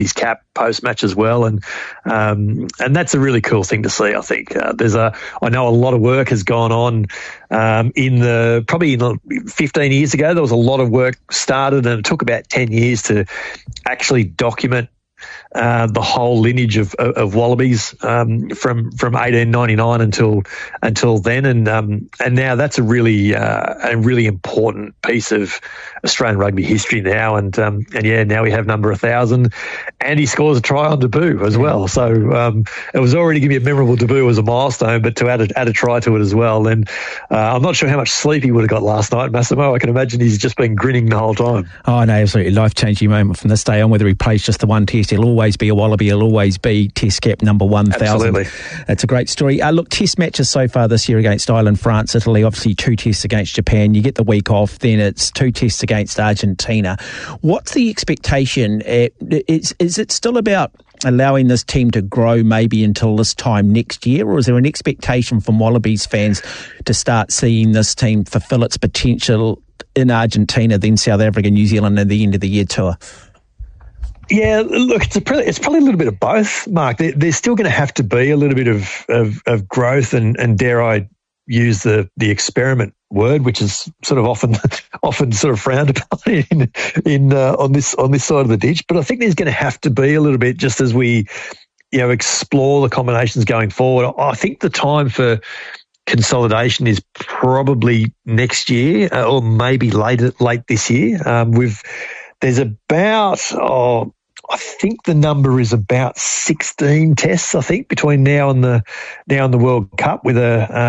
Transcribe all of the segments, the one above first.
his cap post-match as well, and that's a really cool thing to see. I think I know a lot of work has gone on probably 15 years ago. There was a lot of work started, and it took about 10 years to actually document the whole lineage of Wallabies from 1899 until then, and now that's a really important piece of Australian rugby history now, and now we have number 1,000, and he scores a try on debut as well. So it was already going to be a memorable debut as a milestone, but to add a try to it as well, and I'm not sure how much sleep he would have got last night, Massimo. I can imagine he's just been grinning the whole time. Oh no, absolutely life-changing moment from this day on. Whether he plays just the one test, he'll always be a Wallaby. He'll always be Test cap number 1,000. Absolutely. It's a great story. Look, Test matches so far this year against Ireland, France, Italy, obviously 2 tests against Japan. You get the week off, then it's 2 tests against Argentina. What's the expectation? Is it still about allowing this team to grow maybe until this time next year, or is there an expectation from Wallabies fans to start seeing this team fulfil its potential in Argentina, then South Africa, New Zealand at the end of the year tour? Yeah, look, it's probably a little bit of both, Mark. There's still going to have to be a little bit of growth, and dare I use the experiment word, which is sort of often sort of frowned upon on this side of the ditch. But I think there's going to have to be a little bit, just as we explore the combinations going forward. I think the time for consolidation is probably next year, or maybe late this year. There's about I think the number is about 16 tests, I think, between now and the World Cup, with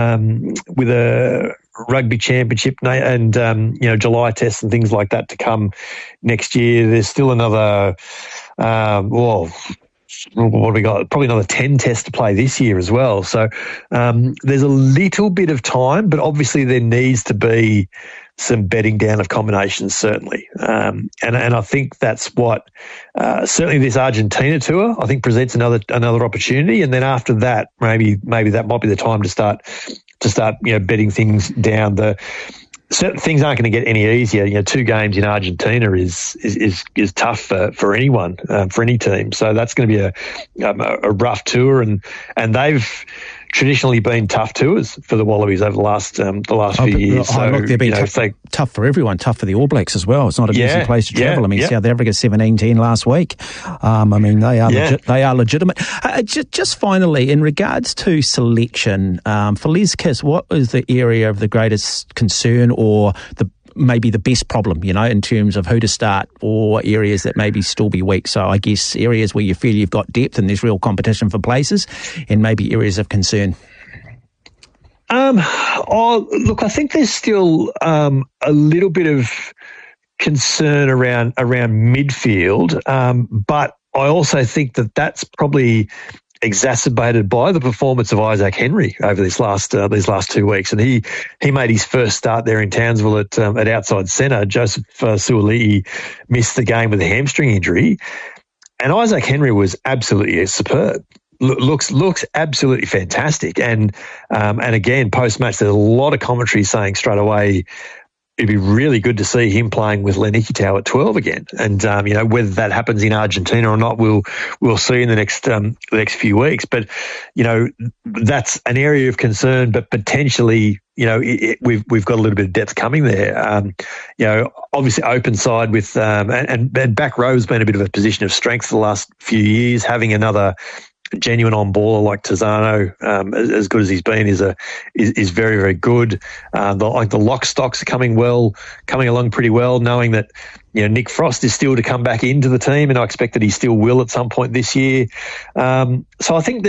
a rugby championship and July tests and things like that to come next year. There's still another what have we got? Probably another 10 tests to play this year as well. So there's a little bit of time, but obviously there needs to be some bedding down of combinations, certainly. And I think that's what certainly this Argentina tour, I think, presents another opportunity. And then after that, maybe that might be the time to start bedding things down. Certain things aren't going to get any easier. 2 games in Argentina is tough for anyone, for any team. So that's going to be a rough tour, and they've traditionally been tough tours for the Wallabies over the last few years. Look, they've been tough for everyone, tough for the All Blacks as well. It's not an easy place to travel. South Africa 17-10 last week. They are legitimate. Just finally, in regards to selection, for Les Kiss, what is the area of the greatest concern, or maybe the best problem, in terms of who to start, or areas that maybe still be weak? So I guess areas where you feel you've got depth and there's real competition for places, and maybe areas of concern. Look, I think there's still a little bit of concern around midfield, but I also think that's probably exacerbated by the performance of Isaac Henry over these last 2 weeks, and he made his first start there in Townsville at outside centre. Joseph Suaalii missed the game with a hamstring injury, and Isaac Henry was absolutely superb. Looks absolutely fantastic, and again, post match, there's a lot of commentary saying straight away it'd be really good to see him playing with Len Ikitau at 12 again. And, whether that happens in Argentina or not, we'll see in the next few weeks. But, that's an area of concern, but potentially, we've got a little bit of depth coming there. Obviously open side with, and back row has been a bit of a position of strength for the last few years. Having another genuine on-baller like Tazano, as good as he's been, is very, very good. The lock stocks are coming along pretty well, knowing that Nick Frost is still to come back into the team, and I expect that he still will at some point this year. So I think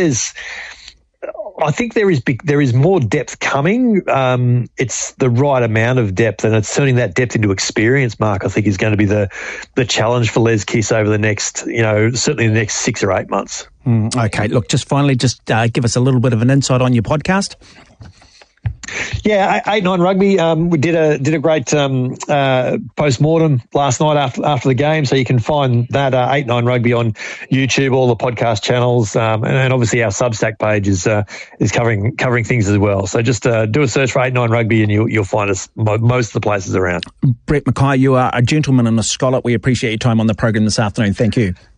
there is more depth coming. It's the right amount of depth, and it's turning that depth into experience, Mark, I think is going to be the challenge for Les Kiss over the next, certainly the next 6 or 8 months. Okay, look, just finally, give us a little bit of an insight on your podcast. Yeah, 8-9 Rugby. We did a great post-mortem last night after the game, so you can find that 8-9 Rugby on YouTube, all the podcast channels, and obviously our Substack page is covering things as well. So just do a search for 8-9 Rugby, and you'll find us most of the places around. Brett McKay, you are a gentleman and a scholar. We appreciate your time on the program this afternoon. Thank you.